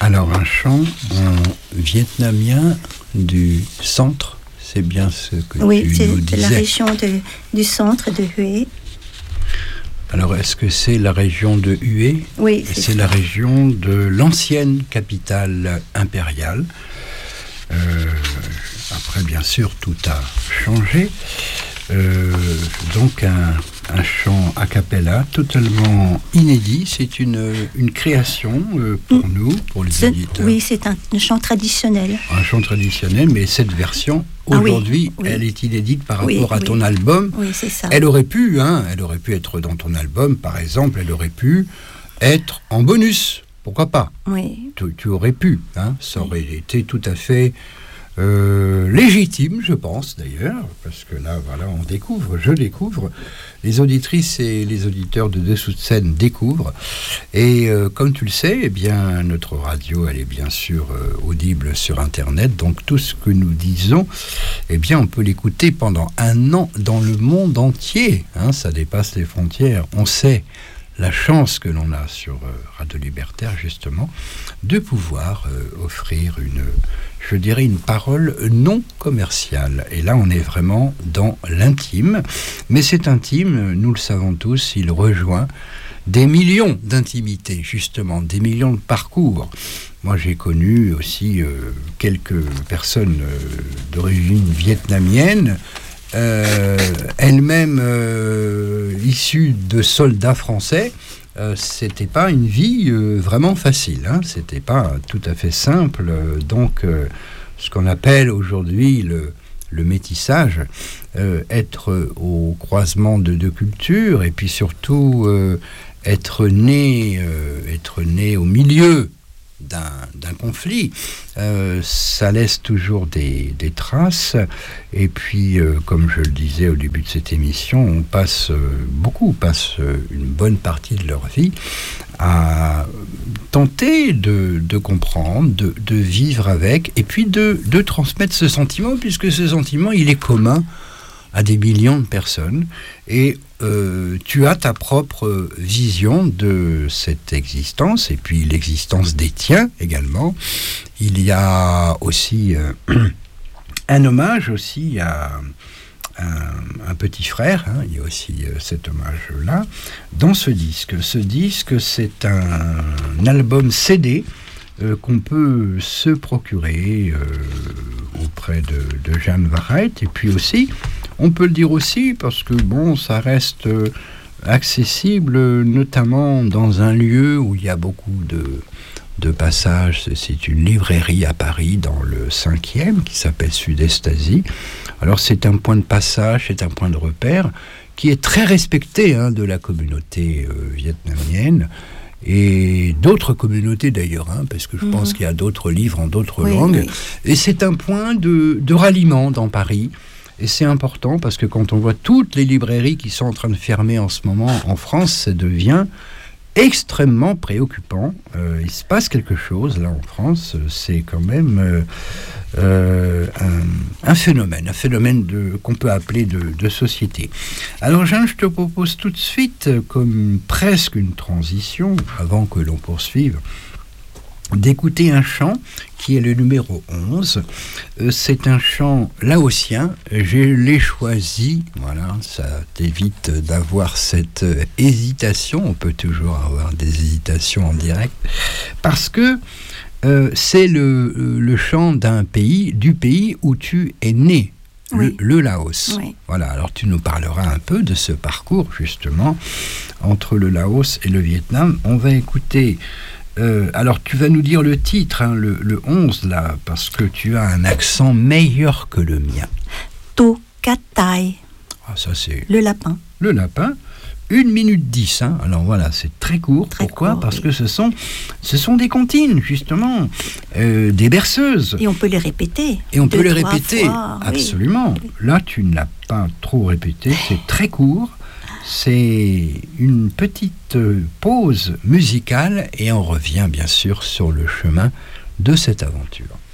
Alors, un chant en vietnamien du centre, c'est bien ce que tu nous disais. Oui, c'est la région du centre de Hue. Alors, est-ce que c'est la région de Hue? Oui, c'est la région de l'ancienne capitale impériale. Après, bien sûr, tout a changé. Donc, un chant a cappella totalement inédit. C'est une création pour nous, pour les auditeurs. Oui, c'est un chant traditionnel. Un chant traditionnel, mais cette version, aujourd'hui, elle est inédite par rapport à ton album. Oui, c'est ça. Elle aurait pu être dans ton album, par exemple. Elle aurait pu être en bonus. Pourquoi pas? Oui. Tu aurais pu. Ça aurait été tout à fait légitime, je pense d'ailleurs, parce que là, voilà, je découvre, les auditrices et les auditeurs de Dessous de scène découvrent, et comme tu le sais, eh bien, notre radio, elle est bien sûr audible sur Internet, donc tout ce que nous disons, eh bien, on peut l'écouter pendant 1 an dans le monde entier, ça dépasse les frontières, on sait la chance que l'on a sur Radio Libertaire, justement, de pouvoir offrir une parole non commerciale. Et là, on est vraiment dans l'intime. Mais cet intime, nous le savons tous, il rejoint des millions d'intimités, justement, des millions de parcours. Moi, j'ai connu aussi quelques personnes d'origine vietnamienne, elle-même issue de soldats français. C'était pas une vie vraiment facile, c'était pas tout à fait simple. Donc, ce qu'on appelle aujourd'hui le métissage, être au croisement de deux cultures, et puis surtout être né au milieu d'un conflit, ça laisse toujours des traces. Et puis, comme je le disais au début de cette émission, beaucoup passent une bonne partie de leur vie à tenter de comprendre, de vivre avec, et puis de transmettre ce sentiment, puisque ce sentiment, il est commun à des millions de personnes, et tu as ta propre vision de cette existence, et puis l'existence des tiens également. Il y a aussi un hommage aussi à un petit frère, il y a aussi cet hommage-là, dans ce disque. Ce disque, c'est un album CD qu'on peut se procurer auprès de Jeanne Varret, et puis aussi, on peut le dire aussi, parce que ça reste accessible, notamment dans un lieu où il y a beaucoup de passages. C'est une librairie à Paris, dans le 5e, qui s'appelle Sud-Est Asie. Alors, c'est un point de passage, c'est un point de repère, qui est très respecté de la communauté vietnamienne, et d'autres communautés d'ailleurs, parce que je pense qu'il y a d'autres livres en d'autres langues. Oui. Et c'est un point de ralliement dans Paris. Et c'est important parce que quand on voit toutes les librairies qui sont en train de fermer en ce moment en France, ça devient extrêmement préoccupant. Il se passe quelque chose là en France. C'est quand même un phénomène qu'on peut appeler de société. Alors Jeanne, je te propose tout de suite, comme presque une transition, avant que l'on poursuive, d'écouter un chant qui est le numéro 11. C'est un chant laotien. Je l'ai choisi, voilà, ça t'évite d'avoir cette hésitation. On peut toujours avoir des hésitations en direct, parce que c'est le chant du pays où tu es né. Le Laos. Oui. Voilà, alors tu nous parleras un peu de ce parcours, justement, entre le Laos et le Vietnam. On va écouter... alors, tu vas nous dire le titre, le 11, là, parce que tu as un accent meilleur que le mien. To Katai. Ah, ça, c'est... Le lapin. Le lapin. 1 minute 10, Alors voilà, c'est très court. Pourquoi ? Parce que ce sont des comptines, justement, des berceuses. Et on peut les répéter. Fois, absolument. Oui. Là, tu ne l'as pas trop répété, c'est très court. C'est une petite pause musicale et on revient bien sûr sur le chemin de cette aventure.